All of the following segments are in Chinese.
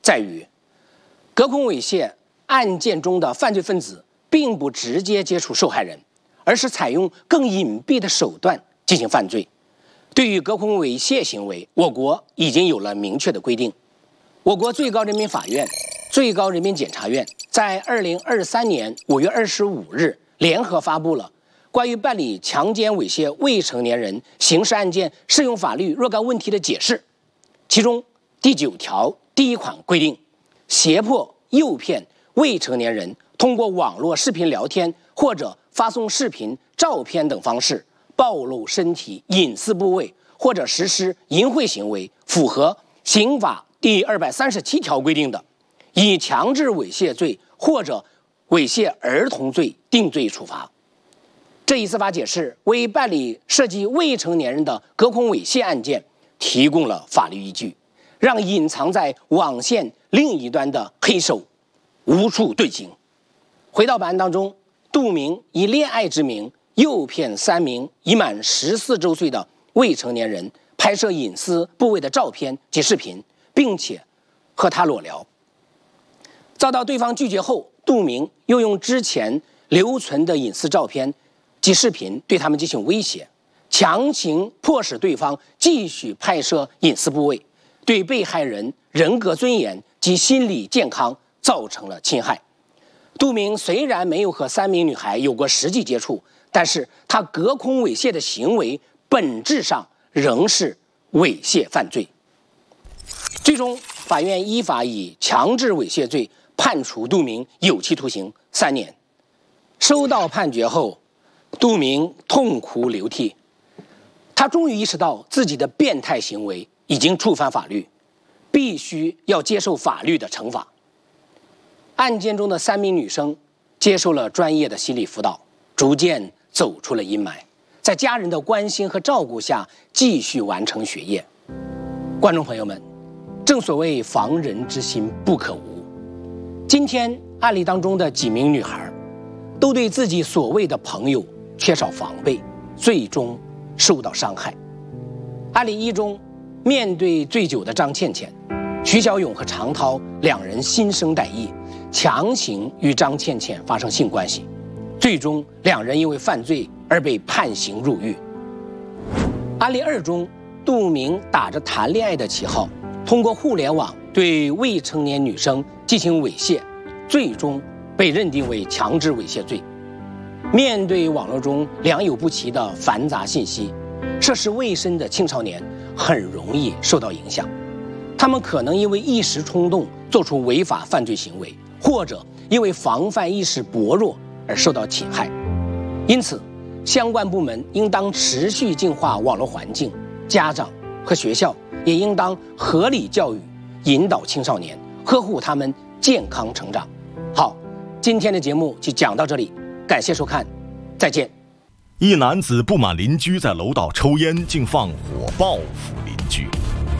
在于，隔空猥亵案件中的犯罪分子并不直接接触受害人，而是采用更隐蔽的手段进行犯罪。对于隔空猥亵行为，我国已经有了明确的规定。我国最高人民法院、最高人民检察院在2023年5月25日联合发布了关于办理强奸猥亵未成年人刑事案件适用法律若干问题的解释，其中第9条第1款规定，胁迫、诱骗未成年人通过网络视频聊天或者发送视频、照片等方式暴露身体隐私部位或者实施淫秽行为，符合刑法第237条规定的，以强制猥亵罪或者猥亵儿童罪定罪处罚。这一司法解释为办理涉及未成年人的隔空猥亵案件提供了法律依据，让隐藏在网线另一端的黑手无处遁形。回到本案当中，杜明以恋爱之名诱骗3名已满14周岁的未成年人拍摄隐私部位的照片及视频，并且和他裸聊。遭到对方拒绝后，杜明又用之前留存的隐私照片及视频对他们进行威胁，强行迫使对方继续拍摄隐私部位，对被害人人格尊严及心理健康造成了侵害。杜明虽然没有和3名女孩有过实际接触，但是他隔空猥亵的行为本质上仍是猥亵犯罪。最终，法院依法以强制猥亵罪判处杜明有期徒刑3年。收到判决后，杜明痛哭流涕，他终于意识到自己的变态行为已经触犯法律，必须要接受法律的惩罚。案件中的3名女生接受了专业的心理辅导，逐渐走出了阴霾，在家人的关心和照顾下继续完成学业。观众朋友们，正所谓防人之心不可无，今天案例当中的几名女孩都对自己所谓的朋友缺少防备，最终受到伤害。案例1中，面对醉酒的张倩倩，徐小勇和常涛2人心生歹意，强行与张倩倩发生性关系，最终2人因为犯罪而被判刑入狱。案例2中，杜明打着谈恋爱的旗号，通过互联网对未成年女生进行猥亵，最终被认定为强制猥亵罪。面对网络中良莠不齐的繁杂信息，涉世未深的青少年很容易受到影响，他们可能因为一时冲动做出违法犯罪行为，或者因为防范意识薄弱而受到侵害。因此，相关部门应当持续净化网络环境，家长和学校也应当合理教育，引导青少年，呵护他们健康成长。好，今天的节目就讲到这里，感谢收看，再见。 一男子不满邻居在楼道抽烟，竟放火报复邻居。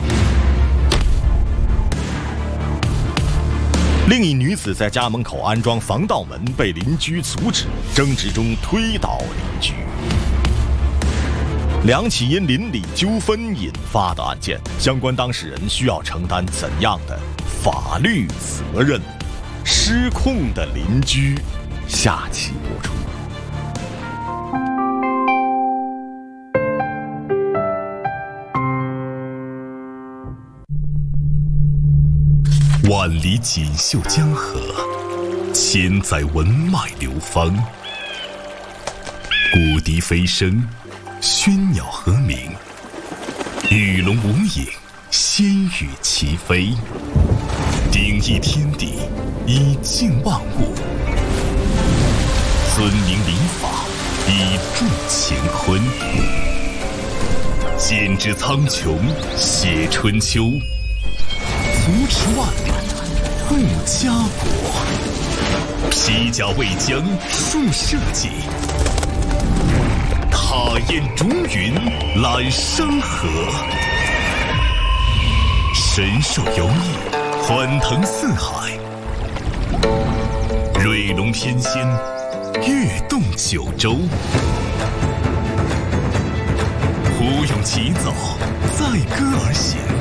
另一女子在家门口安装防盗门，被邻居阻止，争执中推倒邻居。2起因邻里纠纷引发的案件，相关当事人需要承担怎样的法律责任？失控的邻居，下期播出。万里锦绣江河，千载文脉流芳。古笛飞声，喧鸟和鸣，鱼龙无影，仙羽齐飞。鼎益天地，以静万物；尊明礼法，以助乾坤。剪纸苍穹，写春秋；扶持万里，护家国。披甲为将，树社稷；踏雁逐云，揽山河。神兽游弋，欢腾四海；瑞龙翩跹，跃动九州。胡用齐奏，载歌而行；